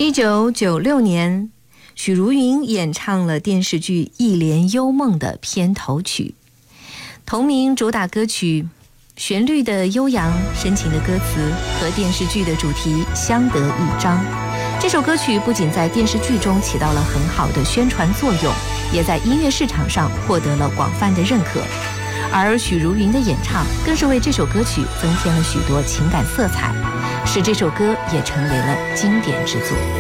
1996年，许茹芸演唱了电视剧《一帘幽梦》的片头曲，同名主打歌曲，旋律的悠扬、深情的歌词和电视剧的主题相得益彰。这首歌曲不仅在电视剧中起到了很好的宣传作用，也在音乐市场上获得了广泛的认可。而许茹芸的演唱更是为这首歌曲增添了许多情感色彩，使这首歌也成为了经典之作。